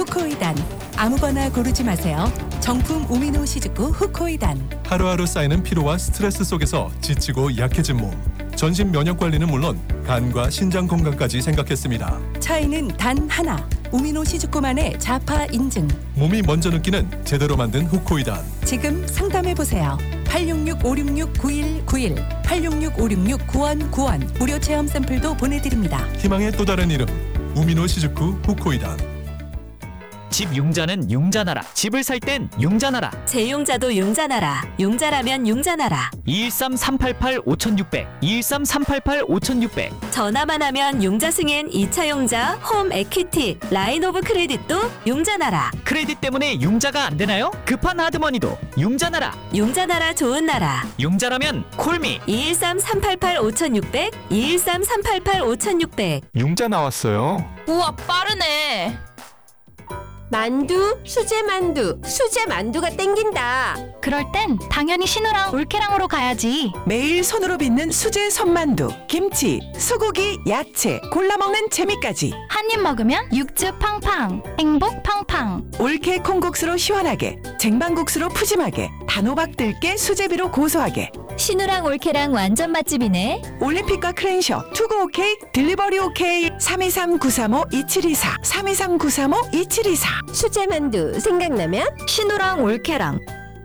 후코이단. 아무거나 고르지 마세요. 정품 우미노 시즈쿠 후코이단. 하루하루 쌓이는 피로와 스트레스 속에서 지치고 약해진 몸. 전신 면역 관리는 물론 간과 신장 건강까지 생각했습니다. 차이는 단 하나. 우미노 시즈쿠만의 자파 인증. 몸이 먼저 느끼는 제대로 만든 후코이단. 지금 상담해보세요. 866-566-9191 866-566-9191 무료 체험 샘플도 보내드립니다. 희망의 또 다른 이름 우미노 시즈쿠 후코이단. 집 융자는 융자나라. 집을 살 땐 융자나라. 재융자도 융자나라. 융자라면 융자나라. 213-388-5600 213-388-5600. 전화만 하면 융자 승인 2차 융자, 홈 에퀴티, 라인 오브 크레딧도 융자나라. 크레딧 때문에 융자가 안 되나요? 급한 하드머니도 융자나라. 융자나라 좋은 나라. 융자라면 콜미. 213-388-5600 213-388-5600. 융자 나왔어요. 우와 빠르네. 만두, 수제만두, 수제만두가 땡긴다. 그럴 땐 당연히 신우랑 올케랑으로 가야지. 매일 손으로 빚는 수제 손만두, 김치, 소고기, 야채, 골라 먹는 재미까지. 한 입 먹으면 육즙 팡팡, 행복 팡팡. 올케 콩국수로 시원하게, 쟁반국수로 푸짐하게, 단호박 들깨 수제비로 고소하게. 신우랑 올케랑 완전 맛집이네. 올림픽과 크랜셔, 투고 오케이, 딜리버리 오케이. 323-935-2724 323-935-2724. 수제만두 생각나면 신우랑 올케랑.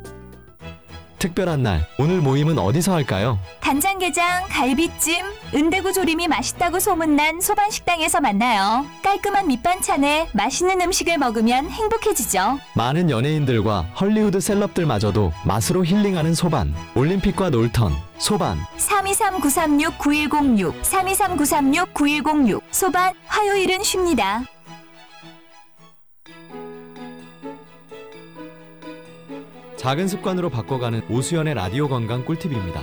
특별한 날, 오늘 모임은 어디서 할까요? 간장게장, 갈비찜, 은대구 조림이 맛있다고 소문난 소반식당에서 만나요. 깔끔한 밑반찬에 맛있는 음식을 먹으면 행복해지죠. 많은 연예인들과 헐리우드 셀럽들마저도 맛으로 힐링하는 소반. 올림픽과 놀턴, 소반. 323-936-9106 323-936-9106 소반, 화요일은 쉽니다. 작은 습관으로 바꿔가는 오수연의 라디오 건강 꿀팁입니다.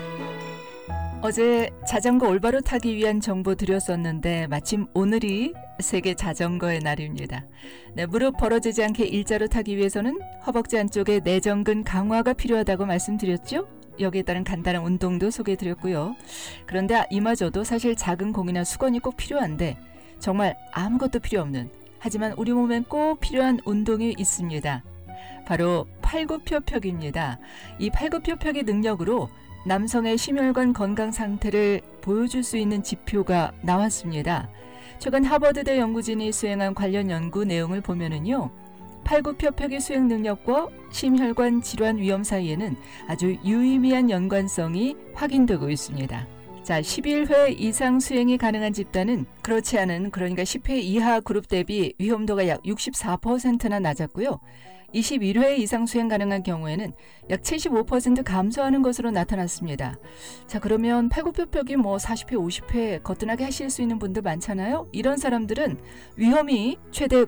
어제 자전거 올바로 타기 위한 정보 드렸었는데 마침 오늘이 세계 자전거의 날입니다. 네, 무릎 벌어지지 않게 일자로 타기 위해서는 허벅지 안쪽에 내전근 강화가 필요하다고 말씀드렸죠? 여기에 따른 간단한 운동도 소개해드렸고요. 그런데 이마저도 사실 작은 공이나 수건이 꼭 필요한데 정말 아무것도 필요 없는, 하지만 우리 몸엔 꼭 필요한 운동이 있습니다. 바로 팔굽혀펴기입니다. 이 팔굽혀펴기 능력으로 남성의 심혈관 건강 상태를 보여줄 수 있는 지표가 나왔습니다. 최근 하버드대 연구진이 수행한 관련 연구 내용을 보면은요, 팔굽혀펴기 수행 능력과 심혈관 질환 위험 사이에는 아주 유의미한 연관성이 확인되고 있습니다. 자, 11회 이상 수행이 가능한 집단은 그렇지 않은, 그러니까 10회 이하 그룹 대비 위험도가 약 64%나 낮았고요. 21회 이상 수행 가능한 경우에는 약 75% 감소하는 것으로 나타났습니다. 자, 그러면 팔굽혀펴기 40회, 50회 거뜬하게 하실 수 있는 분들 많잖아요. 이런 사람들은 위험이 최대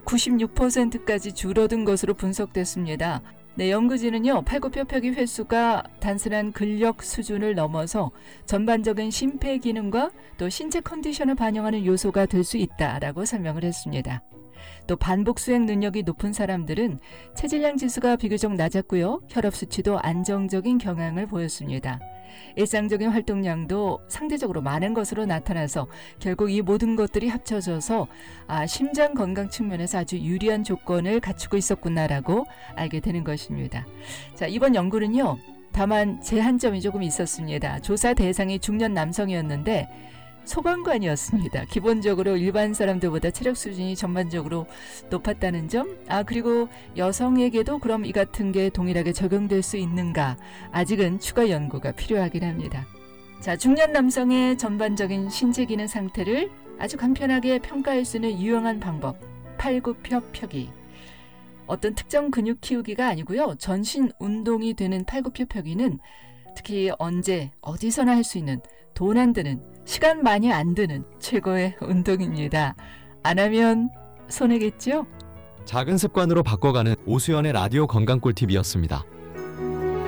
96%까지 줄어든 것으로 분석됐습니다. 네, 연구진은요, 팔굽혀펴기 횟수가 단순한 근력 수준을 넘어서 전반적인 심폐 기능과 또 신체 컨디션을 반영하는 요소가 될 수 있다라고 설명을 했습니다. 또 반복 수행 능력이 높은 사람들은 체질량 지수가 비교적 낮았고요. 혈압 수치도 안정적인 경향을 보였습니다. 일상적인 활동량도 상대적으로 많은 것으로 나타나서 결국 이 모든 것들이 합쳐져서 심장 건강 측면에서 아주 유리한 조건을 갖추고 있었구나라고 알게 되는 것입니다. 자, 이번 연구는요, 다만 제한점이 조금 있었습니다. 조사 대상이 중년 남성이었는데 소방관이었습니다. 기본적으로 일반 사람들보다 체력 수준이 전반적으로 높았다는 점, 그리고 여성에게도 그럼 이 같은 게 동일하게 적용될 수 있는가, 아직은 추가 연구가 필요하긴 합니다. 자, 중년 남성의 전반적인 신체 기능 상태를 아주 간편하게 평가할 수 있는 유용한 방법, 팔굽혀펴기. 어떤 특정 근육 키우기가 아니고요, 전신 운동이 되는 팔굽혀펴기는 특히 언제 어디서나 할 수 있는, 돈 안 드는, 시간 많이 안 드는 최고의 운동입니다. 안 하면 손해겠죠? 작은 습관으로 바꿔가는 오수연의 라디오 건강 꿀팁이었습니다.